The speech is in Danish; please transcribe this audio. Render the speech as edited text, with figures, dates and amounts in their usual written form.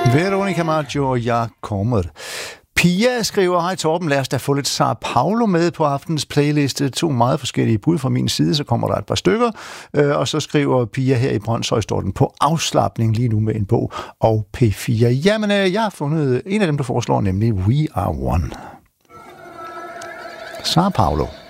Veronica Maggio og Jeg kommer. Pia skriver, hej Torben, lad os da få lidt Sao Paulo med på aftens playliste. 2 meget forskellige bud fra min side, så kommer der et par stykker. Og så skriver Pia her i Brøndshøj, står den på afslapning lige nu med en bog og P4. Jamen, jeg har fundet en af dem, der foreslår, nemlig We Are One. Sao Paulo.